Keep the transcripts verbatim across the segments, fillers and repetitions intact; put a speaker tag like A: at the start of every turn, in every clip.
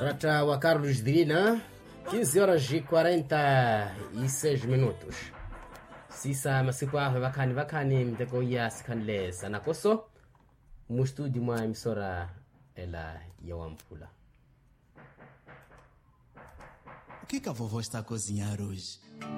A: Rata wa Carlos Drina, quinze horas e quarenta e seis minutos. Sisa masiku aho vakani vakani mteko ya sikanlesa nakoso mu studio mwa emisora ela ya Wampula.
B: O que que a vovó está a cozinhar hoje?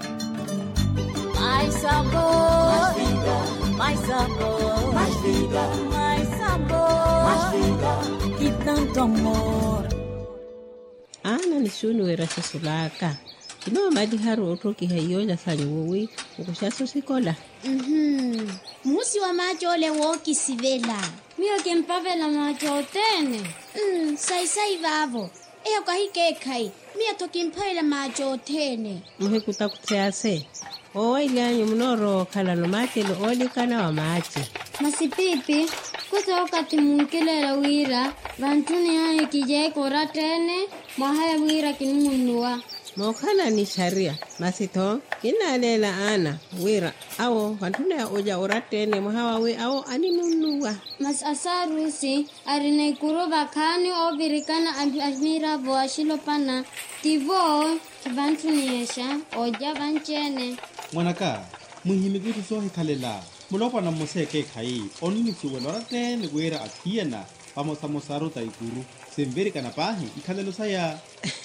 C: Mais sabor, mais vida, mais sabor, mais vida, mais sabor, mais vida e tanto amor.
D: Ana ni shuni wera sasulaka. Kino madi haru otoki hayo la sanyowi ukushaso sikola.
E: Mhm. Musi wa macho ole woki sivela.
F: Mio que empavela macho tene.
E: Mm, sai sai vavo. Eho kahike kai. Mia toki mpaila macho tene.
D: Muhe kutakutease. Owa ilianyo mnoro kala no mate lo oli kana wa mate.
F: Masipipi, kusa wakati munkele la wira, vantuni haya kijai kora tene, mahaya wira kinumunua.
D: Mokana ni sharia, masito, kina lela ana, wira, awo, vantuni ya oja ora tene, mahawa we, awo, animunua.
F: Mas asarusi, arina ikuro vakani o virikana admira voa shilopana, tivo, kivantuni esha, oja vanchene.
G: Mwanaka, muhimi gitu sohi kalela. Mulopa na moseke kai, onini suwelora tene wera atiena, pamosa mosaru taikuru, semberi kana pahi, ikalelo saya.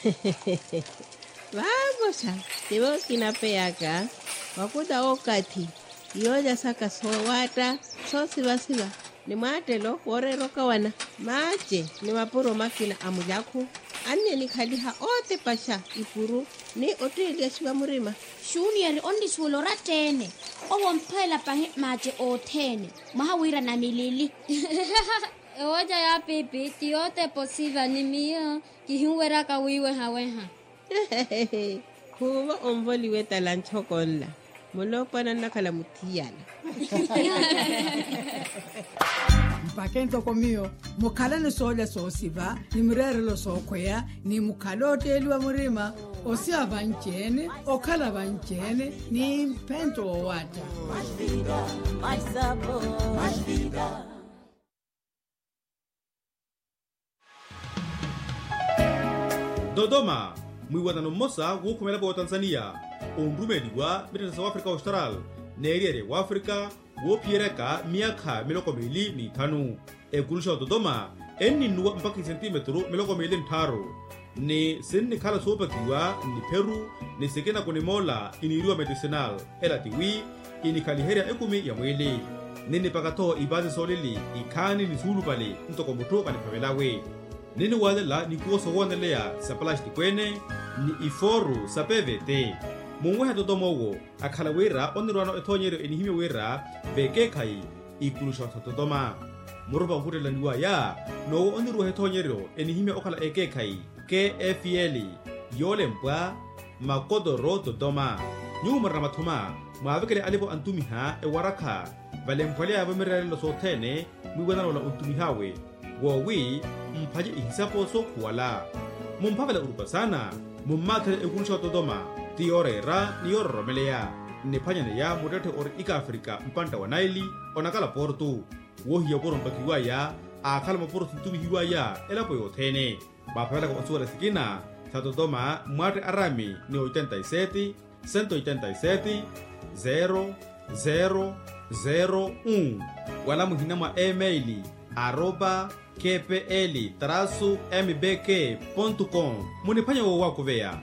D: Vamos a, tivo kinapeaka, wakuda okati, yoja saka sowata, so siva siva, ni matelo, wore roka wana, mache, ni mapuro makina amujaku, ane ni kaliha ote pasha, ipuru, ni ote iliashiba murima.
E: Shuni yali ondi suwelora tene, owa mpaila pahi mache o tene, mahawira na milili.
F: Oja ya pipi, tiote posiva ni mio, kihiwera kawiwe haweha.
D: Kuwa omboli weta lanchokonla. Mulopa na nakala mutiyana.
H: Mpakento komio, mukala no sola so siva, ni murere lo so kwea, ni mukalote elwa murima, osia vanchene, okala vanchene, ni pento o wata.
C: Mais vida, mais sabor, mais vida.
G: Dodoma, mwiwatano mosa wukumela po Tanzania, ondumedi wa British South Africa Austral, neriere wa Africa, wo piereka miaka miloko mili ni tanu. E kulusha Dodoma, eni nuwa mpaki centimetro miloko mili mtaro. Ni sini kala sopa kiwa, ni Peru, ni sekena kune mola, iniriwa medicinal, ela tiwi, ini kaliheria ekumi ya mwili. Nini pakato ibazi solili, ikani ni sulu pali, ntoko muto kanipamelawe. Nini wadela ni kuoso wandelea sa plastic kwene, ni iforu sa P V T. Mungweha Dodoma uwo, akala wera onirwano etonyero enihime wera, veke kai, ikulusha Dodoma. Murupa ukutela niwa ya, no onirwa etonyero enihime okala eke kai, K F L, yole mpwa, makodoro Dodoma. Nyuma ramatuma, maavekele alipo antumiha e waraka, vale mpwale ya vemerele lo sotene, mwiwana wala untumihawe. Wawi mpaje ihisapo so kuwala. Mumpavela urupa sana, mummatele ekulusha Dodoma, tiorera ni yororo melea. Nepanyane ya mudete ori ika Afrika mpanta wa Naili, onakala portu. Wohi ya poro mpakiwa ya, akala maporo tintumi hiwa ya, elapo yotene. Bapavela kwa osuwa sikina, sa Dodoma mwate arami ni ochenta y siete, ciento ochenta y siete, zero, zero, zero, un. Wala muhinama emaili, arroba kpl traço mbk ponto com. Munipanya wa wako vea.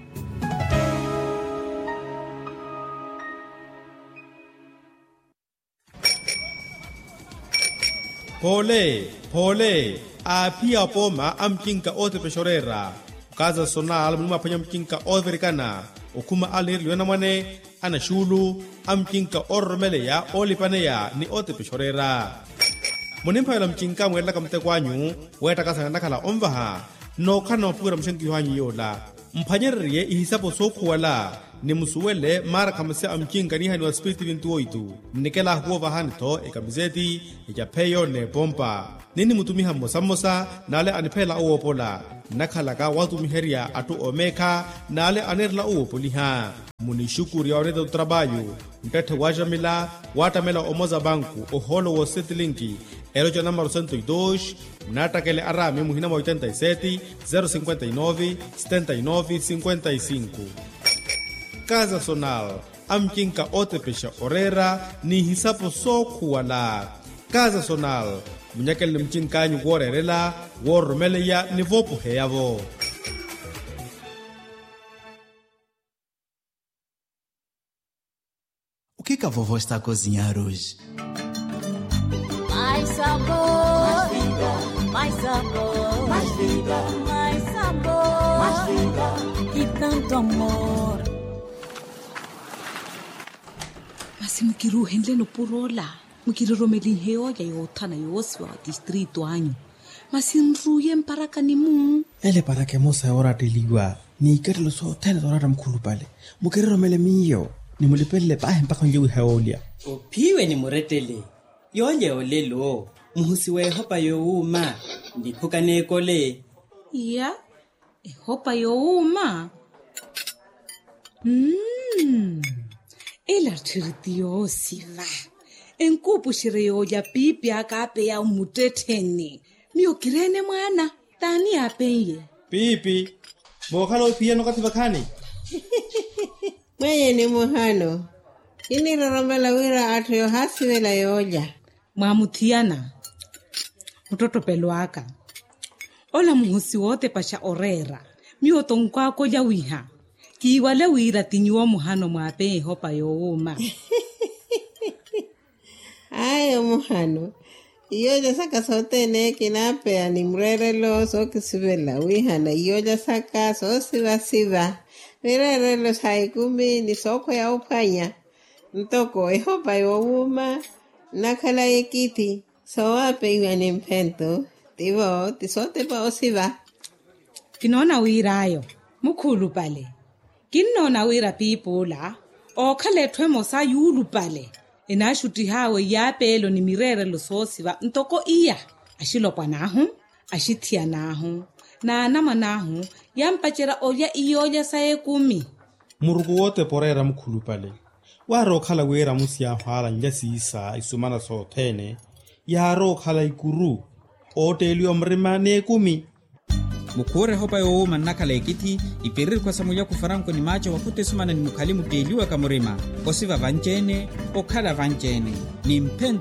G: Pole, pole, apia poma amkinka ote peshorera. Kaza sonal mnuma panya mkinka overikana. Okuma alir liwana mwane, ana shulu, amkinka ormele ya olipane ya ni ote peshorera. Munimpa yala mchinka mwela kamte kwanyu, weta kasa nakala omvaha, no kana pura mshenki wanyu yola. Mpanyerrie ihisapo soku wala, ni musuwele mara kamase amchinka ni hani wa spiriti vintu oitu. Nikela huwa hanito, ekamizeti, ejapeyo ne pompa. Nini mutumiha mosa mosa, nale anipela uwo pola. Nakalaka watu miheria atu omeka, nale anerla uwo poliha. Munishukuri ya onedo trabayo, mtete wajamila, watamela omoza banku, oholo wo setilinki, elo cha número cento e dois, natakele arame muhina oitenta e sete, zero cinquenta e nove, setenta e nove, cinquenta e cinco. Casa Sonal, amkinka ote pesha orera, ni hisapo soku wala. Casa Sonal, munyakele mchinkanyu gorerela, wormeleya ni vopu heyavo.
B: O que que a vovó está a cozinhar hoje?
C: Mais sabor, mais vida, mais sabor, mais vida, mais sabor, mais vida e tanto amor.
I: Masi mukiru hendle no purola, mukiru romeli heo ya yotana yoswa distrito anyo. Masi nruye mparaka ni mu.
J: Ele para que mosa ora teligwa, ni kere lo so tena dorara mkulu pale. Mukiru romele miyo, ni mulipele pahe mpaka njewi haolia.
K: Upiwe ni muretele. Yonye olelo, muhusi we hopa yo uma, ndipuka nekole.
I: Ya, e hopa yo uma. Mmm, ela tiritiyo siva. Enkupu shireyo ya pipi akape ya umuteteni. Miyo kirene mwana, tani apenye.
G: Pipi, mwakalo pia nukati vakani.
D: Mwenye ni muhano. Ini roromela wira atu yo hasi wela yoja.
I: Mwamutiana, mtoto peluaka. Ola muhusi wote pasha orera. Miyo tonkwako ya wiha. Kiwale wira tinyuwa muhano mwape hopa yo uma.
D: Ayo muhano. Iyoja saka sote ne kinapea ni mrerelo so kisivela wiha na iyoja saka so siva siva. Mrerelo saikumi ni soko ya upanya. Ntoko ehopa yo uma. Nakala ekiti, sawa pe ni mpento, tivo, tisote pa osiva.
I: Kinona wirayo, mukulu pale. Kinona wira pipula, o kale twemo sa yulu pale. Inashuti hawe ya pelo ni mirere lo sosiva, ntoko iya. Ashilo panahu, ashitia nahu, na anama nahu, yampachera oya iyoja sae kumi.
G: Murugu wote porera mkulu pale. Waro khala wera musia hwala njasi isa isumana sotene. Yaro khala ikuru. Ote ilio mrima ne kumi.
L: Mukure hopa yo uma nakala ekiti, ipirir kwa samuya kufaranko ni macho wakute sumana ni mukalimu teliwa kamurima. Osiva vanchene, okala vanchene. Ni mpendo.